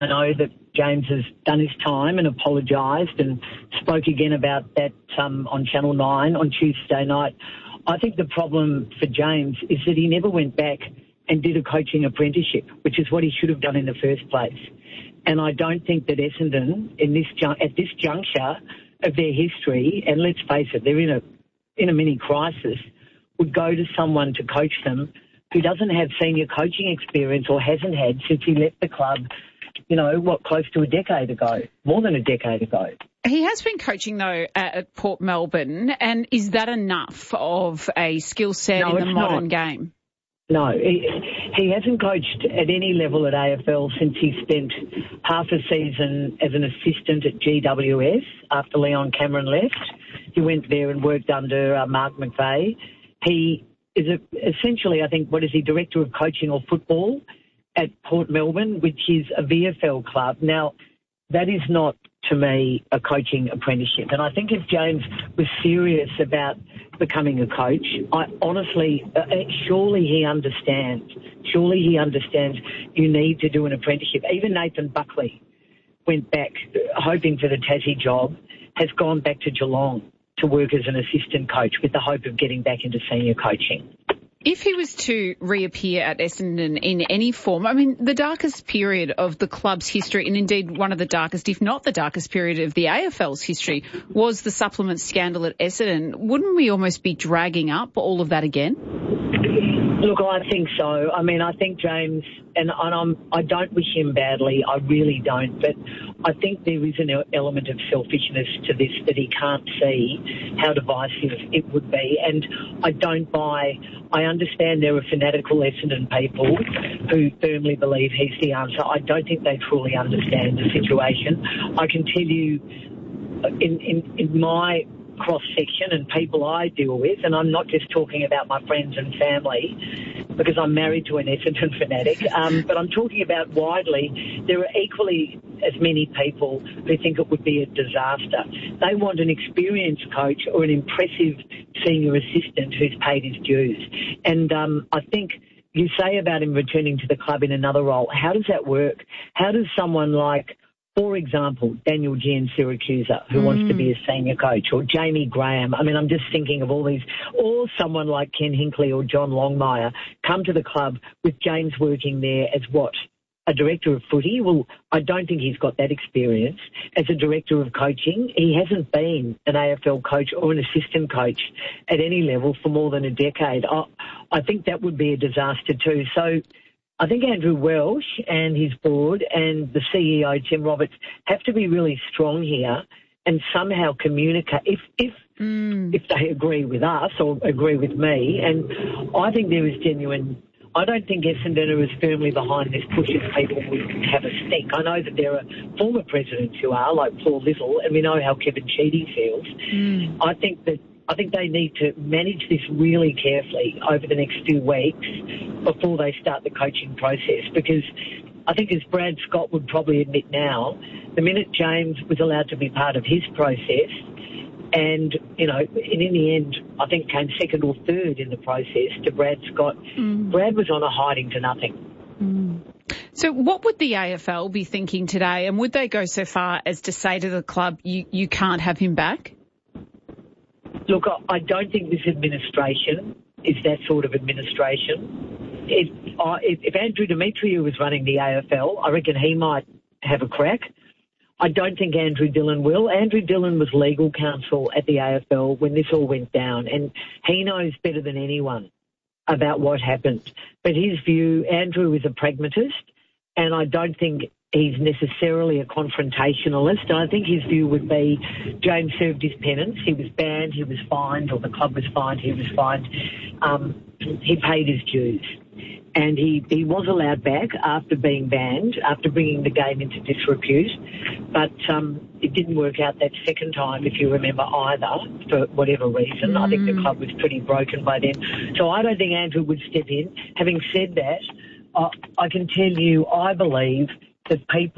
I know that James has done his time and apologised and spoke again about that on Channel 9 on Tuesday night. I think the problem for James is that he never went back and did a coaching apprenticeship, which is what he should have done in the first place. And I don't think that Essendon, at this juncture of their history, and let's face it, they're in a mini crisis, would go to someone to coach them who doesn't have senior coaching experience or hasn't had since he left the club, close to a decade ago, more than a decade ago. He has been coaching, though, at Port Melbourne, and is that enough of a skill set in the modern game? No, he hasn't coached at any level at AFL since he spent half a season as an assistant at GWS after Leon Cameron left. He went there and worked under Mark McVeigh. He is essentially, I think, director of coaching or football at Port Melbourne, which is a VFL club. Now, that is not, to me, a coaching apprenticeship. And I think if James was serious about becoming a coach, surely he understands you need to do an apprenticeship. Even Nathan Buckley went back hoping for the Tassie job, has gone back to Geelong to work as an assistant coach with the hope of getting back into senior coaching. If he was to reappear at Essendon in any form, I mean, the darkest period of the club's history, and indeed one of the darkest, if not the darkest period of the AFL's history, was the supplement scandal at Essendon. Wouldn't we almost be dragging up all of that again? Look, I think so. I mean, I think James, and I don't wish him badly, I really don't, but I think there is an element of selfishness to this that he can't see how divisive it would be. And I understand there are fanatical Essendon people who firmly believe he's the answer. I don't think they truly understand the situation. I can tell you in my cross-section and people I deal with, and I'm not just talking about my friends and family because I'm married to an Essendon fanatic, but I'm talking about widely, there are equally as many people who think it would be a disaster. They want an experienced coach or an impressive senior assistant who's paid his dues. And I think you say about him returning to the club in another role, how does that work? How does someone like, for example, Daniel Giansiracusa, who wants to be a senior coach, or Jamie Graham. I mean, I'm just thinking of all these, or someone like Ken Hinkley or John Longmire come to the club with James working there as what? A director of footy? Well, I don't think he's got that experience. As a director of coaching, he hasn't been an AFL coach or an assistant coach at any level for more than a decade. I think that would be a disaster too. So I think Andrew Welsh and his board and the CEO, Tim Roberts, have to be really strong here and somehow communicate if they agree with us or agree with me. And I think there is genuine. I don't think Essendon are as firmly behind this push as people would have us think. I know that there are former presidents who are, like Paul Little, and we know how Kevin Sheedy feels. I think they need to manage this really carefully over the next few weeks before they start the coaching process, because I think, as Brad Scott would probably admit now, the minute James was allowed to be part of his process, and in the end, I think came second or third in the process to Brad Scott, Brad was on a hiding to nothing. So what would the AFL be thinking today, and would they go so far as to say to the club, you can't have him back? Look, I don't think this administration is that sort of administration. If Andrew Demetriou was running the AFL, I reckon he might have a crack. I don't think Andrew Dillon will. Andrew Dillon was legal counsel at the AFL when this all went down, and he knows better than anyone about what happened. But his view, Andrew is a pragmatist, and I don't think he's necessarily a confrontationalist. And I think his view would be James served his penance. He was banned, he was fined, or the club was fined, he was fined. He paid his dues. And he was allowed back after being banned, after bringing the game into disrepute. But it didn't work out that second time, if you remember, either, for whatever reason. I think the club was pretty broken by then. So I don't think Andrew would step in. Having said that, I can tell you I believe that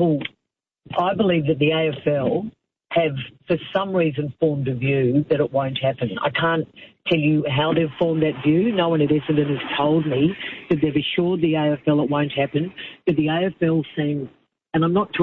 the AFL have, for some reason, formed a view that it won't happen. I can't tell you how they've formed that view. No one at Essendon has told me that they've assured the AFL it won't happen. But the AFL seem And I'm not